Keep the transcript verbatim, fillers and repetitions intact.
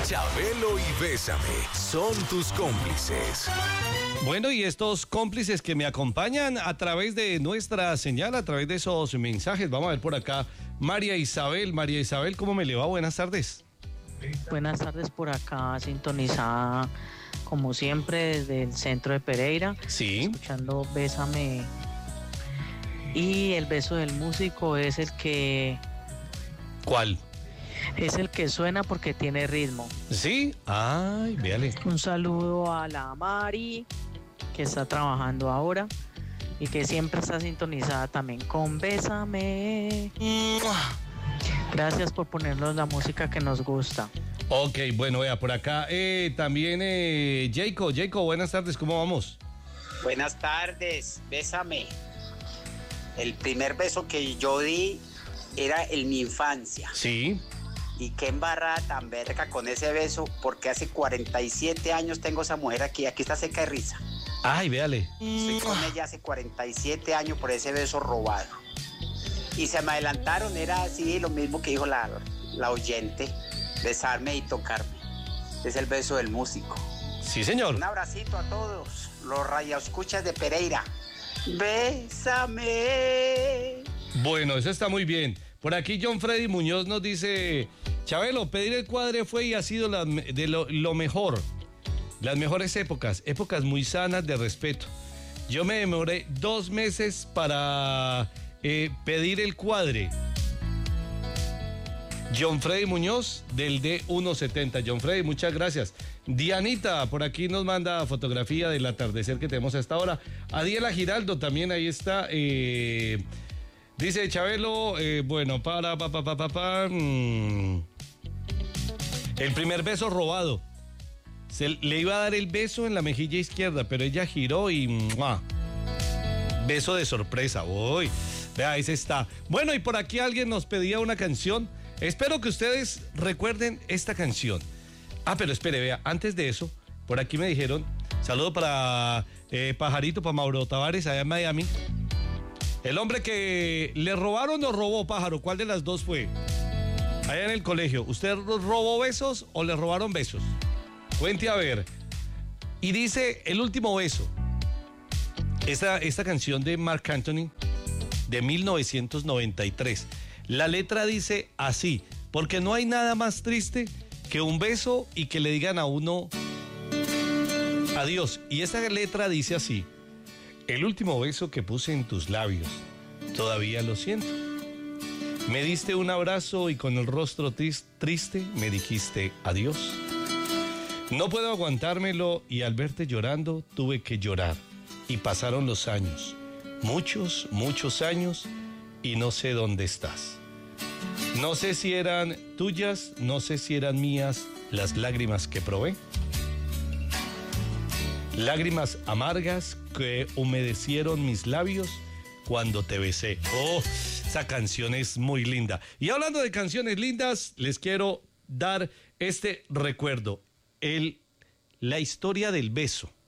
Chabelo y Bésame son tus cómplices. Bueno, y estos cómplices que me acompañan a través de nuestra señal, a través de esos mensajes, vamos a ver por acá, María Isabel. María Isabel, ¿cómo me le va? Buenas tardes. Buenas tardes, por acá sintonizada como siempre desde el centro de Pereira. Sí. Escuchando Bésame. Y el beso del músico es el que... ¿Cuál? Es el que suena porque tiene ritmo. ¿Sí? Ay, véale. Un saludo a la Mari, que está trabajando ahora y que siempre está sintonizada también con Bésame. Gracias por ponernos la música que nos gusta. Ok, bueno, vea, por acá eh, también eh, Jacob. Jacob, buenas tardes, ¿cómo vamos? Buenas tardes, Bésame. El primer beso que yo di era en mi infancia. Sí. Y qué embarrada tan verga con ese beso, porque hace cuarenta y siete años tengo esa mujer aquí, aquí está seca de risa. Ay, véale. Estoy con ella hace cuarenta y siete años por ese beso robado. Y se me adelantaron, era así lo mismo que dijo la, la oyente, besarme y tocarme. Es el beso del músico. Sí, señor. Un abracito a todos, los radioescuchas de Pereira. Bésame. Bueno, eso está muy bien. Por aquí John Freddy Muñoz nos dice, Chabelo, pedir el cuadre fue y ha sido la, de lo, lo mejor. Las mejores épocas, épocas muy sanas de respeto. Yo me demoré dos meses para eh, pedir el cuadre. John Freddy Muñoz del D ciento setenta. John Freddy, muchas gracias. Dianita, por aquí nos manda fotografía del atardecer que tenemos a esta hora. Adiela Giraldo también ahí está. Eh, dice Chabelo, eh, bueno, para, pa, pa, pa, pa, pa, mm. El primer beso robado. Se le iba a dar el beso en la mejilla izquierda, pero ella giró y... ¡mua! Beso de sorpresa. Uy, vea, ahí se está. Bueno, y por aquí alguien nos pedía una canción. Espero que ustedes recuerden esta canción. Ah, pero espere, vea, antes de eso, por aquí me dijeron, saludo para eh, Pajarito, para Mauro Tavares, allá en Miami. El hombre que le robaron o robó, Pájaro, ¿cuál de las dos fue? Allá en el colegio, ¿usted robó besos o le robaron besos? Cuente a ver. Y dice, el último beso. Esta, esta canción de Marc Anthony, de mil novecientos noventa y tres. La letra dice así, porque no hay nada más triste que un beso y que le digan a uno adiós. Y esa letra dice así, el último beso que puse en tus labios, todavía lo siento. Me diste un abrazo y con el rostro triste me dijiste adiós. No puedo aguantármelo y al verte llorando tuve que llorar. Y pasaron los años, muchos, muchos años, y no sé dónde estás. No sé si eran tuyas, no sé si eran mías las lágrimas que probé. Lágrimas amargas que humedecieron mis labios cuando te besé. Oh, esa canción es muy linda. Y hablando de canciones lindas, les quiero dar este recuerdo. El, la historia del beso.